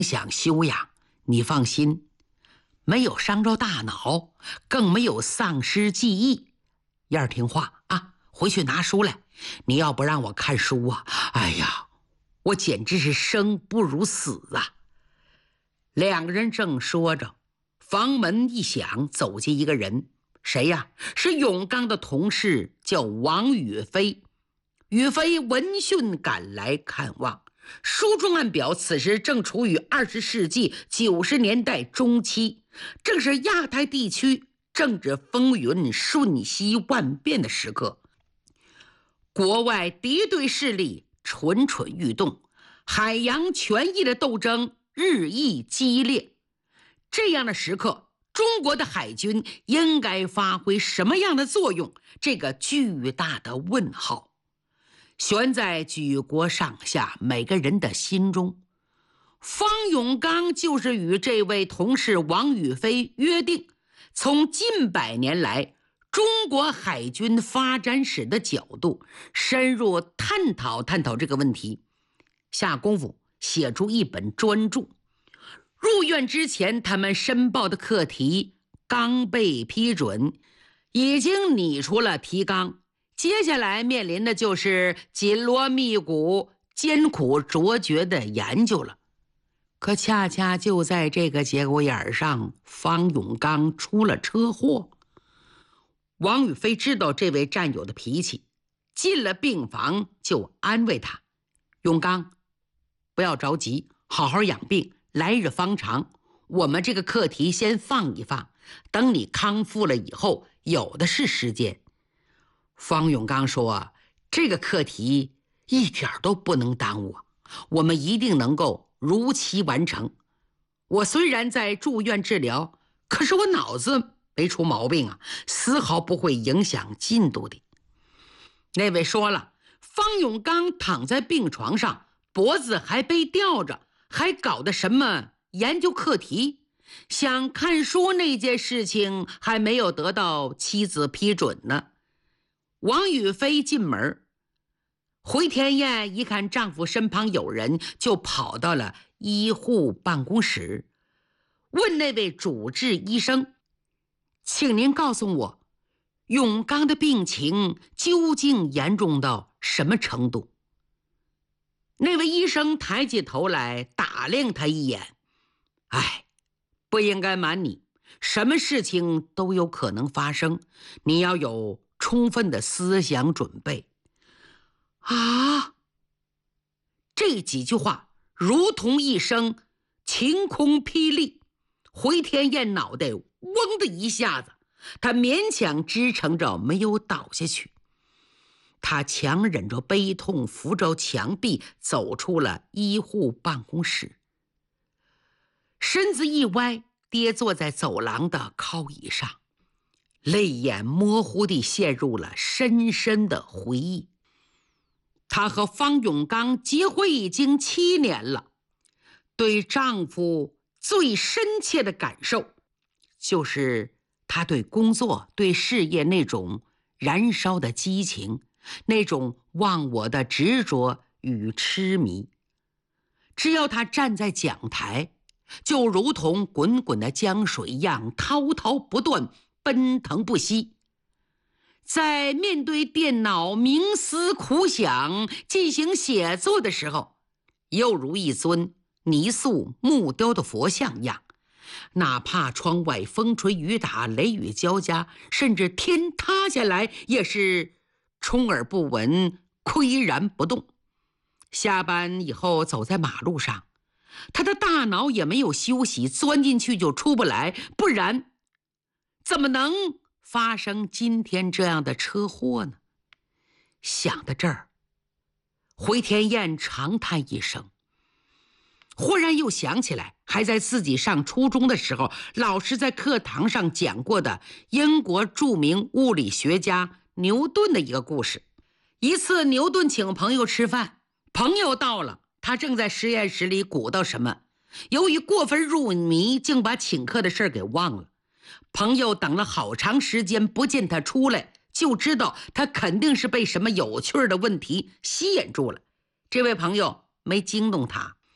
想休养，你放心，没有伤着大脑，更没有丧失记忆。燕儿听话啊，回去拿书来。你要不让我看书啊，哎呀，我简直是生不如死啊！两个人正说着，房门一响，走进一个人。谁呀？是永刚的同事，叫王宇飞。宇飞闻讯赶来看望。书中暗表，此时正处于20世纪90年代中期，正是亚太地区政治风云瞬息万变的时刻。国外敌对势力蠢蠢欲动，海洋权益的斗争日益激烈。这样的时刻，中国的海军应该发挥什么样的作用？这个巨大的问号悬在举国上下每个人的心中。方永刚就是与这位同事王宇飞约定，从近100年来中国海军发展史的角度，深入探讨这个问题，下功夫写出一本专著。入院之前，他们申报的课题刚被批准，已经拟出了提纲。接下来面临的就是紧锣密鼓、艰苦卓绝的研究了。可恰恰就在这个节骨眼上，方永刚出了车祸。王宇飞知道这位战友的脾气，进了病房就安慰他：永刚，不要着急，好好养病，来日方长。我们这个课题先放一放，等你康复了以后，有的是时间。方永刚说，这个课题一点都不能耽误，我们一定能够如期完成。我虽然在住院治疗，可是我脑子没出毛病啊，丝毫不会影响进度的。那位说了，方永刚躺在病床上，脖子还被吊着，还搞的什么研究课题，想看书那件事情还没有得到妻子批准呢。王宇飞进门，回天燕一看丈夫身旁有人，就跑到了医护办公室，问那位主治医生：请您告诉我，永刚的病情究竟严重到什么程度？那位医生抬起头来打量他一眼：哎，不应该瞒你，什么事情都有可能发生，你要有充分的思想准备。啊！这几句话如同一声晴空霹雳，回天燕脑袋嗡的一下子，他勉强支撑着没有倒下去。他强忍着悲痛，扶着墙壁走出了医护办公室，身子一歪，跌坐在走廊的靠椅上，泪眼模糊地陷入了深深的回忆。她和方永刚结婚已经7年了，对丈夫最深切的感受就是她对工作、对事业那种燃烧的激情，那种忘我的执着与痴迷。只要她站在讲台，就如同滚滚的江水一样滔滔不断，奔腾不息。在面对电脑冥思苦想进行写作的时候，又如一尊泥塑木雕的佛像一样，哪怕窗外风吹雨打，雷雨交加，甚至天塌下来，也是充耳不闻，岿然不动。下班以后走在马路上，他的大脑也没有休息，钻进去就出不来，不然怎么能发生今天这样的车祸呢？想到这儿，回天燕长叹一声，忽然又想起来还在自己上初中的时候，老师在课堂上讲过的英国著名物理学家牛顿的一个故事。一次牛顿请朋友吃饭，朋友到了，他正在实验室里鼓捣什么，由于过分入迷，竟把请客的事给忘了。朋友等了好长时间不见他出来，就知道他肯定是被什么有趣的问题吸引住了。这位朋友没惊动他，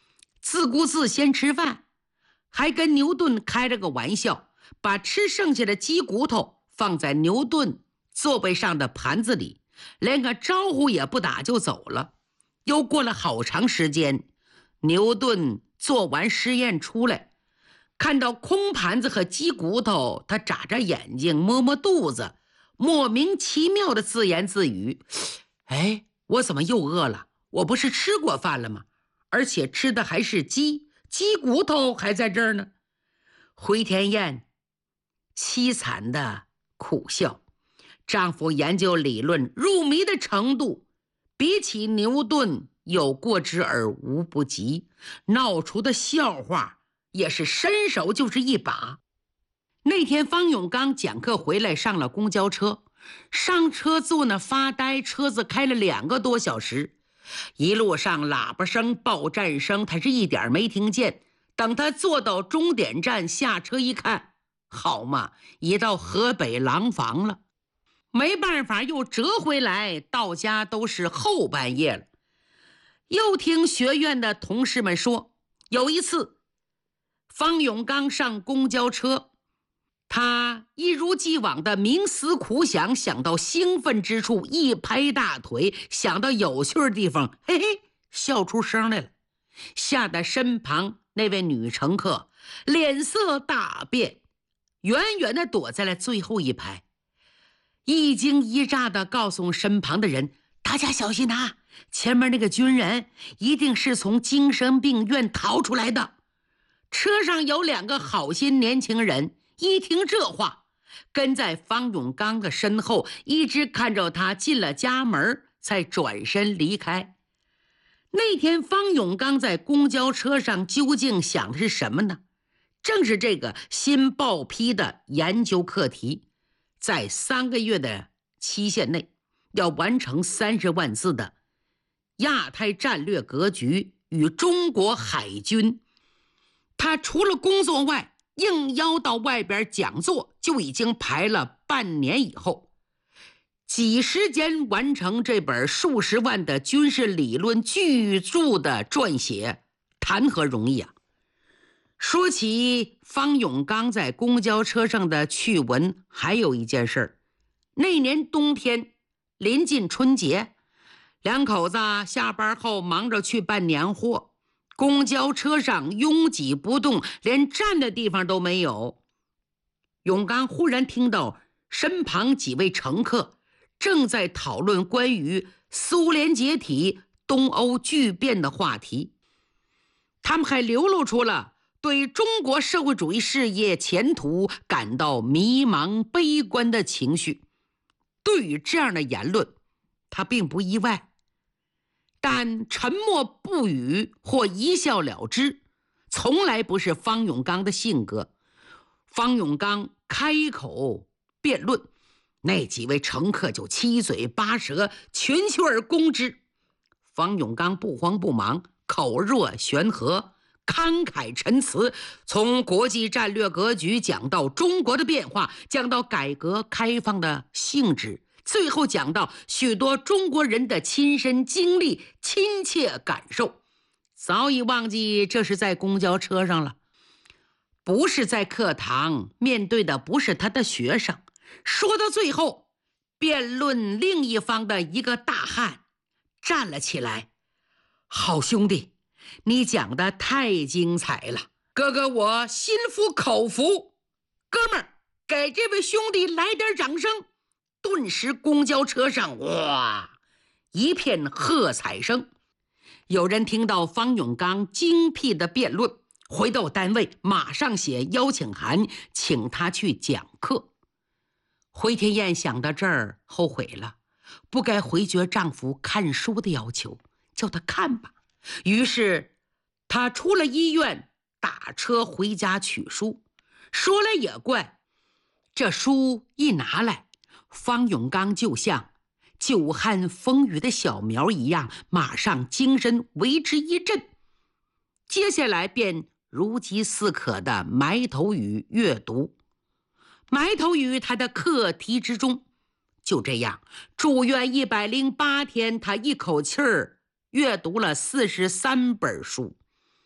自顾自先吃饭，还跟牛顿开了个玩笑，把吃剩下的鸡骨头放在牛顿座位上的盘子里，连个招呼也不打就走了。又过了好长时间，牛顿做完实验出来，看到空盘子和鸡骨头，他眨眨眼睛，摸摸肚子，莫名其妙的自言自语：哎，我怎么又饿了？我不是吃过饭了吗？而且吃的还是鸡骨头还在这儿呢。回天燕凄惨的苦笑，丈夫研究理论入迷的程度，比起牛顿有过之而无不及，闹出的笑话也是伸手就是一把。那天方永刚讲课回来，上了公交车，上车坐那发呆，车子开了2个多小时，一路上喇叭声报站声他是一点没听见。等他坐到终点站下车一看，好嘛，已到河北廊坊了。没办法，又折回来，到家都是后半夜了。又听学院的同事们说，有一次方永刚上公交车，他一如既往的冥思苦想，想到兴奋之处一拍大腿，想到有趣的地方，嘿嘿，笑出声来了，吓得身旁那位女乘客脸色大变，远远地躲在了最后一排，一惊一乍地告诉身旁的人：大家小心啊，前面那个军人一定是从精神病院逃出来的。车上有2个好心年轻人，一听这话，跟在方永刚的身后，一直看着他进了家门，才转身离开。那天方永刚在公交车上究竟想的是什么呢？正是这个新报批的研究课题，在3个月的期限内要完成30万字的亚太战略格局与中国海军。他除了工作外，应邀到外边讲座就已经排了半年以后，几时间完成这本数十万的军事理论巨著的撰写，谈何容易啊！说起方永刚在公交车上的趣闻，还有一件事。那年冬天临近春节，2口子下班后忙着去办年货，公交车上拥挤不动，连站的地方都没有。永刚忽然听到身旁几位乘客正在讨论关于苏联解体、东欧剧变的话题，他们还流露出了对中国社会主义事业前途感到迷茫悲观的情绪。对于这样的言论，他并不意外，但沉默不语或一笑了之，从来不是方永刚的性格。方永刚开口辩论，那几位乘客就七嘴八舌，群起而攻之。方永刚不慌不忙，口若悬河，慷慨陈词，从国际战略格局讲到中国的变化，讲到改革开放的性质，最后讲到许多中国人的亲身经历、亲切感受。早已忘记这是在公交车上了，不是在课堂，面对的不是他的学生。说到最后，辩论另一方的一个大汉站了起来：好兄弟，你讲的太精彩了，哥哥我心服口服。哥们儿，给这位兄弟来点掌声。顿时公交车上哇，一片喝彩声。有人听到方永刚精辟的辩论，回到单位马上写邀请函，请他去讲课。回天燕想到这儿后悔了，不该回绝丈夫看书的要求，叫他看吧。于是她出了医院，打车回家取书。说来也怪，这书一拿来，方永刚就像久旱风雨的小苗一样，马上精神为之一振。接下来便如饥似渴的埋头于阅读，埋头于他的课题之中。就这样住院108天，他一口气儿阅读了43本书。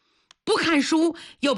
不看书又